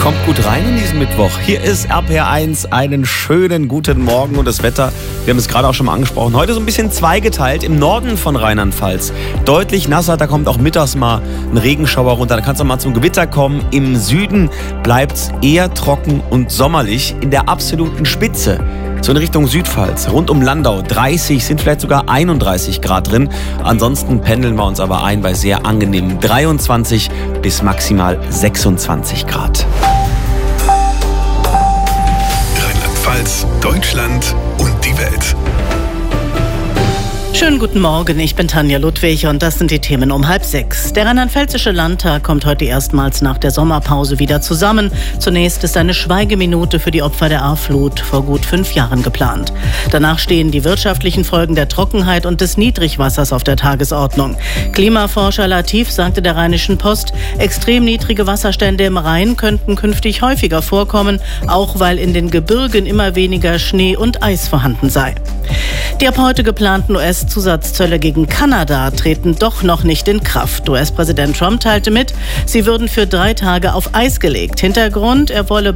Kommt gut rein in diesen Mittwoch. Hier ist RPR1. Einen schönen guten Morgen und das Wetter, wir haben es gerade auch schon mal angesprochen, heute so ein bisschen zweigeteilt. Im Norden von Rheinland-Pfalz deutlich nasser, da kommt auch mittags mal ein Regenschauer runter, da kann es auch mal zum Gewitter kommen. Im Süden bleibt es eher trocken und sommerlich. In der absoluten Spitze, so in Richtung Südpfalz, rund um Landau, 30, sind vielleicht sogar 31 Grad drin. Ansonsten pendeln wir uns aber ein bei sehr angenehmen 23 bis maximal 26 Grad. Rheinland-Pfalz, Deutschland und die Welt. Schönen guten Morgen, ich bin Tanja Ludwig und das sind die Themen um 5:30. Der Rheinland-Pfälzische Landtag kommt heute erstmals nach der Sommerpause wieder zusammen. Zunächst ist eine Schweigeminute für die Opfer der A-Flut vor gut 5 Jahren geplant. Danach stehen die wirtschaftlichen Folgen der Trockenheit und des Niedrigwassers auf der Tagesordnung. Klimaforscher Latif sagte der Rheinischen Post, extrem niedrige Wasserstände im Rhein könnten künftig häufiger vorkommen, auch weil in den Gebirgen immer weniger Schnee und Eis vorhanden sei. Die ab heute geplanten US-Zusatzzölle gegen Kanada treten doch noch nicht in Kraft. US-Präsident Trump teilte mit, sie würden für 3 Tage auf Eis gelegt. Hintergrund, er wolle